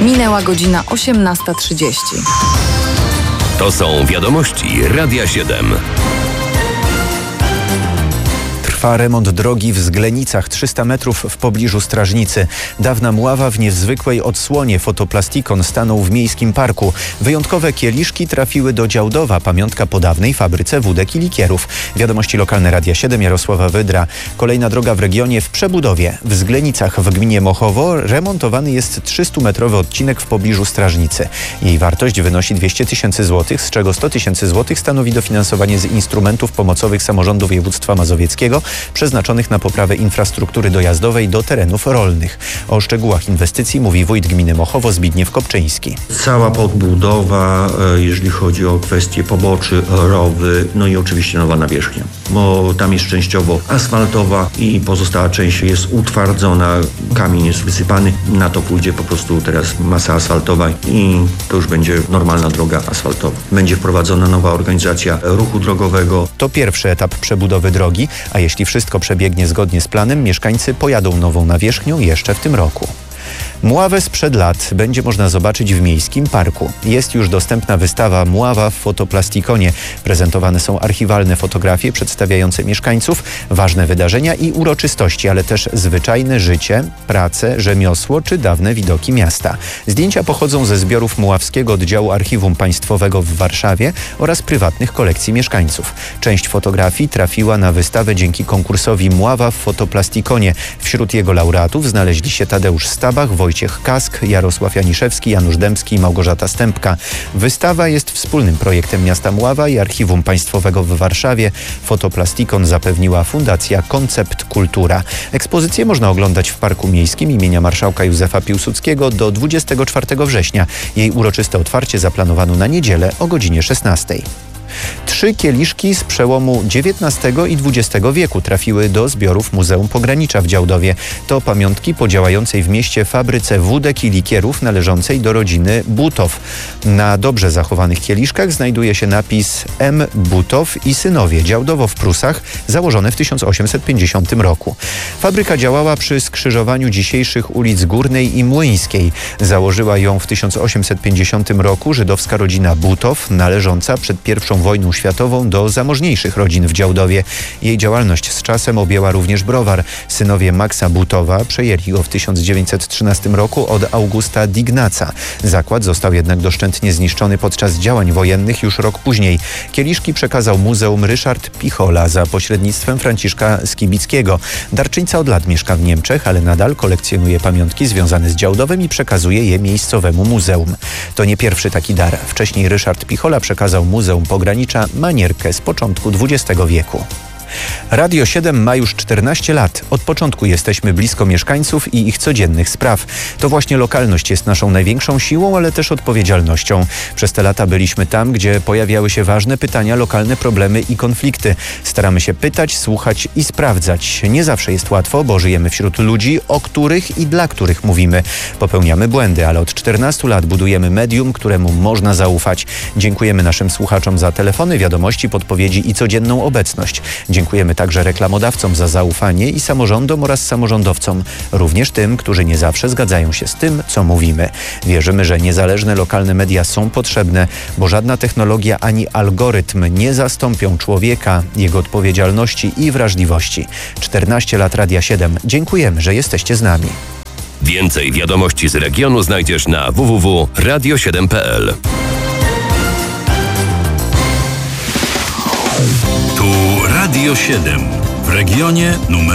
Minęła godzina 18:30. To są wiadomości Radia 7. Trwa remont drogi w Zglenicach, 300 metrów w pobliżu Strażnicy. Dawna mława w niezwykłej odsłonie fotoplastikon stanął w miejskim parku. Wyjątkowe kieliszki trafiły do Działdowa, pamiątka po dawnej fabryce wódek i likierów. Wiadomości lokalne Radia 7, Jarosława Wydra. Kolejna droga w regionie w przebudowie. W Zglenicach w gminie Mochowo remontowany jest 300-metrowy odcinek w pobliżu Strażnicy. Jej wartość wynosi 200 tysięcy złotych, z czego 100 tysięcy złotych stanowi dofinansowanie z instrumentów pomocowych samorządu województwa mazowieckiego przeznaczonych na poprawę infrastruktury dojazdowej do terenów rolnych. O szczegółach inwestycji mówi wójt gminy Mochowo Zbigniew Kopczyński. Cała podbudowa, jeżeli chodzi o kwestie poboczy, rowy, no i oczywiście nowa nawierzchnia, bo tam jest częściowo asfaltowa i pozostała część jest utwardzona, kamień jest wysypany, na to pójdzie po prostu teraz masa asfaltowa i to już będzie normalna droga asfaltowa. Będzie wprowadzona nowa organizacja ruchu drogowego. To pierwszy etap przebudowy drogi, a jeśli wszystko przebiegnie zgodnie z planem, mieszkańcy pojadą nową nawierzchnią jeszcze w tym roku. Mławę sprzed lat będzie można zobaczyć w miejskim parku. Jest już dostępna wystawa Mława w fotoplastikonie. Prezentowane są archiwalne fotografie przedstawiające mieszkańców, ważne wydarzenia i uroczystości, ale też zwyczajne życie, pracę, rzemiosło czy dawne widoki miasta. Zdjęcia pochodzą ze zbiorów Mławskiego Oddziału Archiwum Państwowego w Warszawie oraz prywatnych kolekcji mieszkańców. Część fotografii trafiła na wystawę dzięki konkursowi Mława w fotoplastikonie. Wśród jego laureatów znaleźli się Tadeusz Stabach, Wojciech Kask, Jarosław Janiszewski, Janusz Dębski i Małgorzata Stępka. Wystawa jest wspólnym projektem miasta Mława i Archiwum Państwowego w Warszawie. Fotoplastikon zapewniła Fundacja Koncept Kultura. Ekspozycję można oglądać w Parku Miejskim imienia marszałka Józefa Piłsudskiego do 24 września. Jej uroczyste otwarcie zaplanowano na niedzielę o godzinie 16. 3 kieliszki z przełomu XIX i XX wieku trafiły do zbiorów Muzeum Pogranicza w Działdowie. To pamiątki po działającej w mieście fabryce wódek i likierów należącej do rodziny Butow. Na dobrze zachowanych kieliszkach znajduje się napis M. Butow i synowie, Działdowo w Prusach, założone w 1850 roku. Fabryka działała przy skrzyżowaniu dzisiejszych ulic Górnej i Młyńskiej. Założyła ją w 1850 roku żydowska rodzina Butow, należąca przed I wojną światową do zamożniejszych rodzin w Działdowie. Jej działalność z czasem objęła również browar. Synowie Maxa Butowa przejęli go w 1913 roku od Augusta Dignaca. Zakład został jednak doszczętnie zniszczony podczas działań wojennych już rok później. Kieliszki przekazał muzeum Ryszard Pichola za pośrednictwem Franciszka Skibickiego. Darczyńca od lat mieszka w Niemczech, ale nadal kolekcjonuje pamiątki związane z Działdowem i przekazuje je miejscowemu muzeum. To nie pierwszy taki dar. Wcześniej Ryszard Pichola przekazał Muzeum Pogranicza manierkę z początku XX wieku. Radio 7 ma już 14 lat. Od początku jesteśmy blisko mieszkańców i ich codziennych spraw. To właśnie lokalność jest naszą największą siłą, ale też odpowiedzialnością. Przez te lata byliśmy tam, gdzie pojawiały się ważne pytania, lokalne problemy i konflikty. Staramy się pytać, słuchać i sprawdzać. Nie zawsze jest łatwo, bo żyjemy wśród ludzi, o których i dla których mówimy. Popełniamy błędy, ale od 14 lat budujemy medium, któremu można zaufać. Dziękujemy naszym słuchaczom za telefony, wiadomości, podpowiedzi i codzienną obecność. Dziękujemy także reklamodawcom za zaufanie i samorządom oraz samorządowcom, również tym, którzy nie zawsze zgadzają się z tym, co mówimy. Wierzymy, że niezależne lokalne media są potrzebne, bo żadna technologia ani algorytm nie zastąpią człowieka, jego odpowiedzialności i wrażliwości. 14 lat Radia 7. Dziękujemy, że jesteście z nami. Więcej wiadomości z regionu znajdziesz na www.radio7.pl. Tu Radio 7 w regionie numer